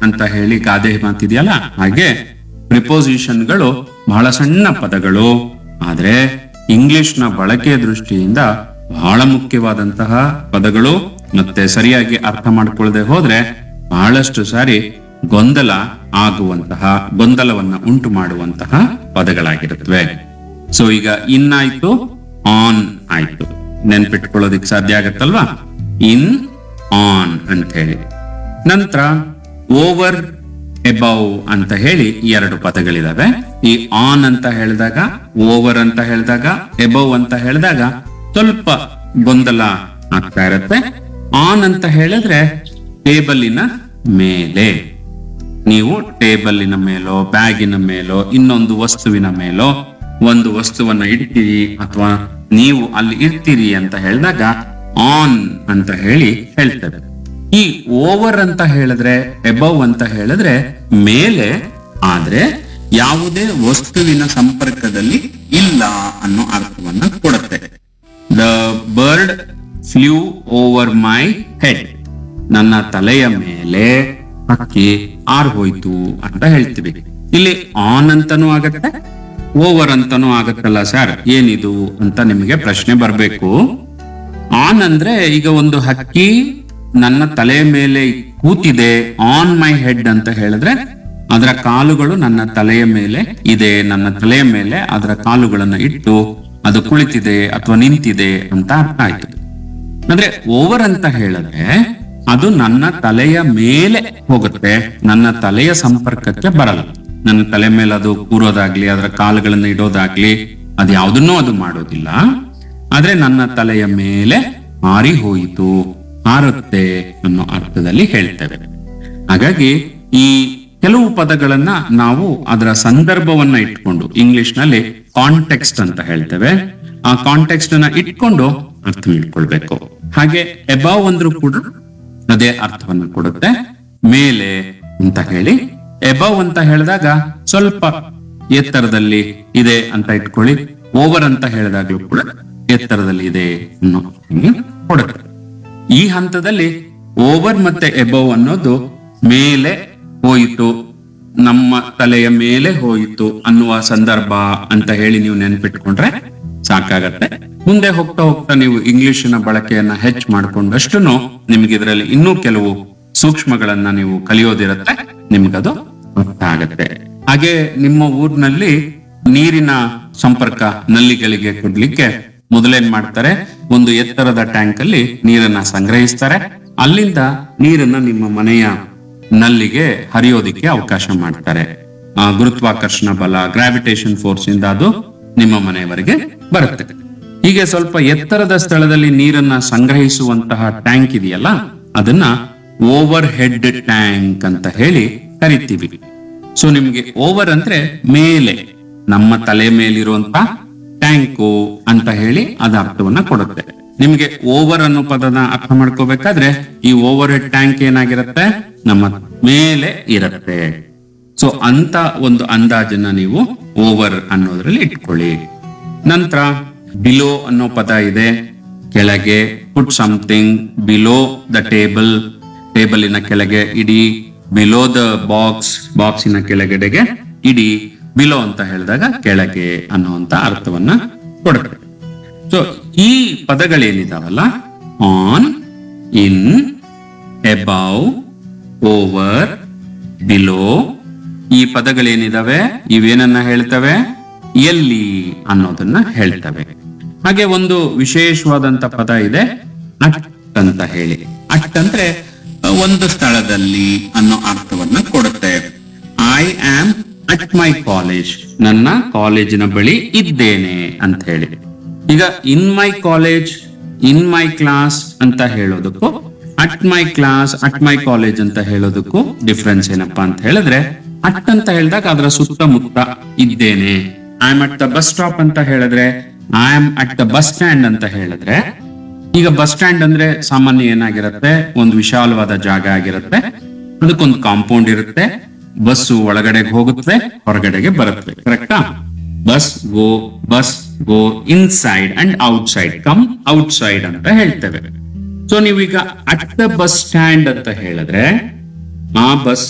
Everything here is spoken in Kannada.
ಅಂತ ಹೇಳಿ ಗಾದೆ ಮಾತಿದೆಯಲ್ಲ, ಹಾಗೆ ಪ್ರಿಪೋಸಿಷನ್ಗಳು ಬಹಳ ಸಣ್ಣ ಪದಗಳು, ಆದ್ರೆ ಇಂಗ್ಲಿಷ್ನ ಬಳಕೆ ದೃಷ್ಟಿಯಿಂದ ಬಹಳ ಮುಖ್ಯವಾದಂತಹ ಪದಗಳು. ಮತ್ತೆ ಸರಿಯಾಗಿ ಅರ್ಥ ಮಾಡ್ಕೊಳ್ಳದೆ ಹೋದ್ರೆ ಬಹಳಷ್ಟು ಸಾರಿ ಗೊಂದಲವನ್ನ ಉಂಟು ಮಾಡುವಂತಹ ಪದಗಳಾಗಿರುತ್ತವೆ. ಸೊ ಈಗ ಇನ್ ಆಯ್ತು, ಆನ್ ಆಯ್ತು, ನೆನ್ಪಿಟ್ಕೊಳ್ಳೋದಿಕ್ ಸಾಧ್ಯ ಆಗತ್ತಲ್ವಾ? ಇನ್, ಆನ್ ಅಂತ ಹೇಳಿ. ನಂತರ ಓವರ್, ಎಬವ್ ಅಂತ ಹೇಳಿ ಎರಡು ಪದಗಳಿದಾವೆ. ಈ ಆನ್ ಅಂತ ಹೇಳಿದಾಗ, ಓವರ್ ಅಂತ ಹೇಳಿದಾಗ, ಎಬವ್ ಅಂತ ಹೇಳಿದಾಗ ಸ್ವಲ್ಪ ಗೊಂದಲ ಆಗ್ತಾ ಇರತ್ತೆ. ಆನ್ ಅಂತ ಹೇಳಿದ್ರೆ ಟೇಬಲಿನ ಮೇಲೆ, ನೀವು ಟೇಬಲಿನ ಮೇಲೋ ಬ್ಯಾಗಿನ ಮೇಲೋ ಇನ್ನೊಂದು ವಸ್ತುವಿನ ಮೇಲೋ ಒಂದು ವಸ್ತುವನ್ನ ಇಡ್ತೀರಿ ಅಥವಾ ನೀವು ಅಲ್ಲಿ ಇರ್ತೀರಿ ಅಂತ ಹೇಳಿದಾಗ ಆನ್ ಅಂತ ಹೇಳಿ ಹೇಳ್ತೇವೆ. ಈ ಓವರ್ ಅಂತ ಹೇಳಿದ್ರೆ, ಎಬವ್ ಅಂತ ಹೇಳಿದ್ರೆ ಮೇಲೆ, ಆದ್ರೆ ಯಾವುದೇ ವಸ್ತುವಿನ ಸಂಪರ್ಕದಲ್ಲಿ ಇಲ್ಲ ಅನ್ನೋ ಅರ್ಥವನ್ನ ಕೊಡುತ್ತೆ. The bird flu over my head, ನನ್ನ ತಲೆಯ ಮೇಲೆ ಹಕ್ಕಿ ಹೋಯ್ತು ಅಂತ ಹೇಳ್ತೀವಿ. ಇಲ್ಲಿ ಆನ್ ಅಂತಾನೂ ಆಗತ್ತೆ, ಓವರ್ ಅಂತಾನೂ ಆಗತ್ತಲ್ಲ ಸರ್, ಏನಿದು ಅಂತ ನಿಮಗೆ ಪ್ರಶ್ನೆ ಬರ್ಬೇಕು. ಆನ್ ಅಂದ್ರೆ ಈಗ ಒಂದು ಹಕ್ಕಿ ನನ್ನ ತಲೆ ಮೇಲೆ ಕೂತಿದೆ, ಆನ್ ಮೈ ಹೆಡ್ ಅಂತ ಹೇಳಿದ್ರೆ ಅದರ ಕಾಲುಗಳು ನನ್ನ ತಲೆಯ ಮೇಲೆ ಇದೆ, ನನ್ನ ತಲೆಯ ಮೇಲೆ ಅದರ ಕಾಲುಗಳನ್ನ ಇಟ್ಟು ಅದು ಕುಳಿತಿದೆ ಅಥವಾ ನಿಂತಿದೆ ಅಂತ ಅರ್ಥ ಆಯ್ತು. ಅಂದ್ರೆ ಓವರ್ ಅಂತ ಹೇಳಿದ್ರೆ ಅದು ನನ್ನ ತಲೆಯ ಮೇಲೆ ಹೋಗುತ್ತೆ, ನನ್ನ ತಲೆಯ ಸಂಪರ್ಕಕ್ಕೆ ಬರಲ್ಲ. ನನ್ನ ತಲೆ ಮೇಲೆ ಅದು ಕೂರೋದಾಗ್ಲಿ ಅದರ ಕಾಲುಗಳನ್ನ ಇಡೋದಾಗ್ಲಿ ಅದು ಯಾವುದನ್ನೂ ಅದು ಮಾಡೋದಿಲ್ಲ. ಆದ್ರೆ ನನ್ನ ತಲೆಯ ಮೇಲೆ ಹಾರಿ ಹೋಯಿತು, ಹಾರುತ್ತೆ ಅನ್ನೋ ಅರ್ಥದಲ್ಲಿ ಹೇಳ್ತೇವೆ. ಹಾಗಾಗಿ ಈ ಕೆಲವು ಪದಗಳನ್ನ ನಾವು ಅದರ ಸಂದರ್ಭವನ್ನ ಇಟ್ಕೊಂಡು, ಇಂಗ್ಲಿಷ್ ನಲ್ಲಿ ಕಾಂಟೆಕ್ಸ್ಟ್ ಅಂತ ಹೇಳ್ತೇವೆ, ಆ ಕಾಂಟೆಕ್ಸ್ಟ್ ಅನ್ನ ಇಟ್ಕೊಂಡು ಅರ್ಥ ಮಾಡ್ಕೊಳ್ಬೇಕು. ಹಾಗೆ ಎಬವ್ ಅಂದ್ರೂ ಕೂಡ ಅದೇ ಅರ್ಥವನ್ನು ಕೊಡುತ್ತೆ, ಮೇಲೆ ಅಂತ ಹೇಳಿ. ಎಬವ್ ಅಂತ ಹೇಳಿದಾಗ ಸ್ವಲ್ಪ ಎತ್ತರದಲ್ಲಿ ಇದೆ ಅಂತ ಇಟ್ಕೊಳ್ಳಿ, ಓವರ್ ಅಂತ ಹೇಳಿದಾಗ್ಲೂ ಕೂಡ ಎತ್ತರದಲ್ಲಿ ಇದೆ ಅನ್ನೋ ಕೊಡುತ್ತೆ. ಈ ಹಂತದಲ್ಲಿ ಓವರ್ ಮತ್ತೆ ಎಬವ್ ಅನ್ನೋದು ಮೇಲೆ ಹೋಯಿತು, ನಮ್ಮ ತಲೆಯ ಮೇಲೆ ಹೋಯಿತು ಅನ್ನುವ ಸಂದರ್ಭ ಅಂತ ಹೇಳಿ ನೀವು ನೆನ್ಪಿಟ್ಕೊಂಡ್ರೆ ಸಾಕಾಗತ್ತೆ. ಮುಂದೆ ಹೋಗ್ತಾ ಹೋಗ್ತಾ ನೀವು ಇಂಗ್ಲಿಶಿನ ಬಳಕೆಯನ್ನ ಹೆಚ್ಚು ಮಾಡ್ಕೊಂಡಷ್ಟು ನಿಮ್ಗೆ ಇದರಲ್ಲಿ ಇನ್ನೂ ಕೆಲವು ಸೂಕ್ಷ್ಮಗಳನ್ನ ನೀವು ಕಲಿಯೋದಿರತ್ತೆ, ನಿಮ್ಗದು ಅರ್ಥ ಆಗತ್ತೆ. ಹಾಗೆ ನಿಮ್ಮ ಊರಿನಲ್ಲಿ ನೀರಿನ ಸಂಪರ್ಕ ನಲ್ಲಿಗಳಿಗೆ ಕೊಡ್ಲಿಕ್ಕೆ ಮೊದಲೇನ್ ಮಾಡ್ತಾರೆ, ಒಂದು ಎತ್ತರದ ಟ್ಯಾಂಕ್ ಅಲ್ಲಿ ನೀರನ್ನ ಸಂಗ್ರಹಿಸ್ತಾರೆ, ಅಲ್ಲಿಂದ ನೀರನ್ನ ನಿಮ್ಮ ಮನೆಯ ನಲ್ಲಿಗೆ ಹರಿಯೋದಿಕ್ಕೆ ಅವಕಾಶ ಮಾಡ್ತಾರೆ. ಗುರುತ್ವಾಕರ್ಷಣ ಬಲ, ಗ್ರಾವಿಟೇಷನ್ ಫೋರ್ಸ್ ಇಂದ ಅದು ನಿಮ್ಮ ಮನೆಯವರೆಗೆ ಬರುತ್ತೆ. ಹೀಗೆ ಸ್ವಲ್ಪ ಎತ್ತರದ ಸ್ಥಳದಲ್ಲಿ ನೀರನ್ನ ಸಂಗ್ರಹಿಸುವಂತಹ ಟ್ಯಾಂಕ್ ಇದೆಯಲ್ಲ, ಅದನ್ನ ಓವರ್ ಹೆಡ್ ಟ್ಯಾಂಕ್ ಅಂತ ಹೇಳಿ ಕರಿತೀವಿ. ಸೊ ನಿಮ್ಗೆ ಓವರ್ ಅಂದ್ರೆ ಮೇಲೆ, ನಮ್ಮ ತಲೆ ಮೇಲಿರುವಂತ ಟ್ಯಾಂಕು ಅಂತ ಹೇಳಿ ಅದ ಅರ್ಥವನ್ನ ಕೊಡುತ್ತೆ. ನಿಮ್ಗೆ ಓವರ್ ಅನ್ನೋ ಪದನ ಅರ್ಥ ಮಾಡ್ಕೋಬೇಕಾದ್ರೆ ಈ ಓವರ್ ಹೆಡ್ ಟ್ಯಾಂಕ್ ಏನಾಗಿರುತ್ತೆ, ನಮ್ಮ ಮೇಲೆ ಇರುತ್ತೆ. ಸೊ ಅಂತ ಒಂದು ಅಂದಾಜನ್ನ ನೀವು ಓವರ್ ಅನ್ನೋದ್ರಲ್ಲಿ ಇಟ್ಕೊಳ್ಳಿ. ನಂತರ ಬಿಲೋ ಅನ್ನೋ ಪದ ಇದೆ, ಕೆಳಗೆ. ಪುಟ್ ಸಮಥಿಂಗ್ ಬಿಲೋ ದ ಟೇಬಲ್, ಟೇಬಲಿನ ಕೆಳಗೆ ಇಡಿ. ಬಿಲೋ ದ ಬಾಕ್ಸ್, ಬಾಕ್ಸಿನ ಕೆಳಗಡೆಗೆ ಇಡಿ. ಬಿಲೋ ಅಂತ ಹೇಳಿದಾಗ ಕೆಳಗೆ ಅನ್ನುವಂತ ಅರ್ಥವನ್ನ ಕೊಡುತ್ತೆ. ಸೊ ಈ ಪದಗಳೇನಿದಾವಲ್ಲ, on, in, above, over, below, ಈ ಪದಗಳೇನಿದಾವೆ ಇವೇನನ್ನ ಹೇಳ್ತವೆ, ಎಲ್ಲಿ ಅನ್ನೋದನ್ನ ಹೇಳ್ತವೆ. ಹಾಗೆ ಒಂದು ವಿಶೇಷವಾದಂತ ಪದ ಇದೆ, ಅಟ್ ಅಂತ ಹೇಳಿ. ಅಟ್ ಅಂದ್ರೆ ಒಂದು ಸ್ಥಳದಲ್ಲಿ ಅನ್ನೋ ಅರ್ಥವನ್ನ ಕೊಡುತ್ತೆ. I am at my college, ನನ್ನ ಕಾಲೇಜಿನ ಬಳಿ ಇದ್ದೇನೆ ಅಂತ ಹೇಳಿ. ಈಗ ಇನ್ my college, in my class ಅಂತ ಹೇಳೋದಕ್ಕೂ at my class, at my college ಅಂತ ಹೇಳೋದಕ್ಕೂ ಡಿಫ್ರೆನ್ಸ್ ಏನಪ್ಪಾ ಅಂತ ಹೇಳಿದ್ರೆ, ಅಟ್ ಅಂತ ಹೇಳಿದಾಗ ಅದರ ಸುತ್ತಮುತ್ತ ಇದ್ದೇನೆ. I am at the bus stop ಅಂತ ಹೇಳಿದ್ರೆ, I am at the bus stand ಅಂತ ಹೇಳಿದ್ರೆ, ಈಗ ಬಸ್ ಸ್ಟ್ಯಾಂಡ್ ಅಂದ್ರೆ ಸಾಮಾನ್ಯ ಏನಾಗಿರುತ್ತೆ, ಒಂದು ವಿಶಾಲವಾದ ಜಾಗ ಆಗಿರುತ್ತೆ, ಅದಕ್ಕೊಂದು ಕಾಂಪೌಂಡ್ ಇರುತ್ತೆ, ಬಸ್ಸು ಒಳಗಡೆಗೆ ಹೋಗುತ್ತೆ, ಹೊರಗಡೆಗೆ ಬರುತ್ತೆ, ಕರೆಕ್ಟಾ? Bus go inside and outside, come outside ಅಂತ ಹೇಳ್ತೇವೆ. ಸೊ ನೀವೀಗ ಅಟ್ ದ ಬಸ್ ಸ್ಟ್ಯಾಂಡ್ ಅಂತ ಹೇಳಿದ್ರೆ, ಆ ಬಸ್